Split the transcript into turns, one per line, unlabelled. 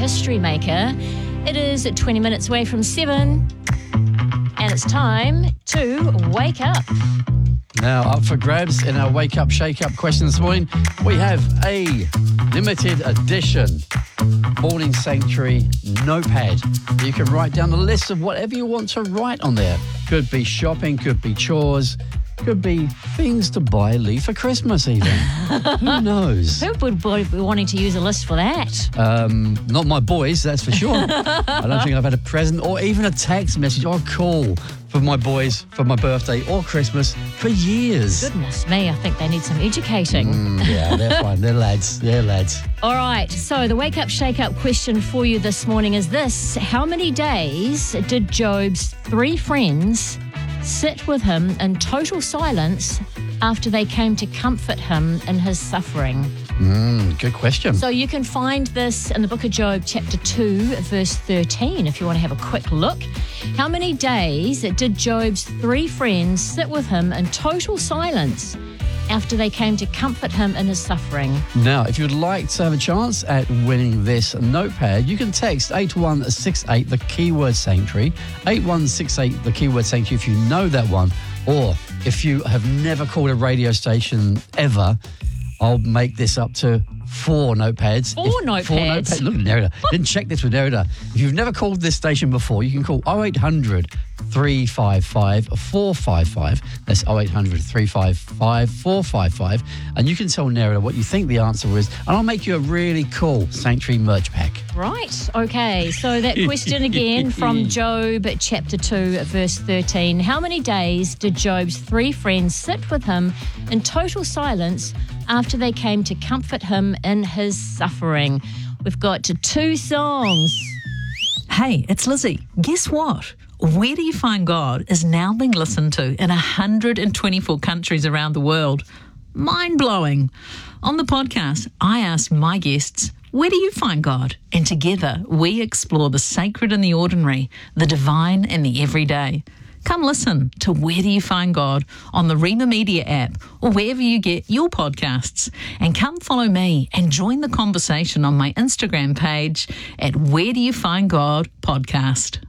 mystery maker. It is 20 minutes away from 7, and it's time to wake up.
Now, up for grabs in our Wake Up, Shake Up question this morning, we have a limited edition Morning Sanctuary notepad. You can write down the list of whatever you want to write on there. Could be shopping, could be chores, could be things to buy Lee for Christmas even. Who knows?
Who would be wanting to use a list for that?
Not my boys, that's for sure. I don't think I've had a present or even a text message or a call for my boys for my birthday or Christmas for years.
Goodness me, I think they need some educating.
Yeah, they're fine. They're lads. They're lads.
All right, so the Wake Up, Shake Up question for you this morning is this. How many days did Job's 3 friends sit with him in total silence after they came to comfort him in his suffering?
Good question.
So you can find this in the book of Job, chapter 2, verse 13, if you want to have a quick look. How many days did Job's 3 friends sit with him in total silence after they came to comfort him in his suffering?
Now, if you'd like to have a chance at winning this notepad, you can text 8168, the keyword sanctuary, 8168, the keyword sanctuary, if you know that one. Or if you have never called a radio station ever, I'll make this up to 4 notepads.
4 notepads?
Look at Nerida. Didn't check this with Nerida. If you've never called this station before, you can call 0800 355 455. That's 0800 355 455. And you can tell Nerida what you think the answer is, and I'll make you a really cool Sanctuary merch pack.
Right, okay. So that question again from Job chapter 2, verse 13. How many days did Job's 3 friends sit with him in total silence after they came to comfort him in his suffering? We've got 2 songs.
Hey, it's Lizzie. Guess what? Where Do You Find God is now being listened to in 124 countries around the world. Mind-blowing. On the podcast, I asked my guests, where do you find God? And together, we explore the sacred in the ordinary, the divine in the everyday. Come listen to Where Do You Find God on the Rima Media app or wherever you get your podcasts. And come follow me and join the conversation on my Instagram page at Where Do You Find God Podcast.